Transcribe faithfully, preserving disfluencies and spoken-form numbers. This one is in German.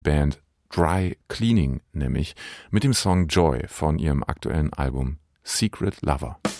Band Dry Cleaning nämlich mit dem Song Joy von ihrem aktuellen Album Secret Lover.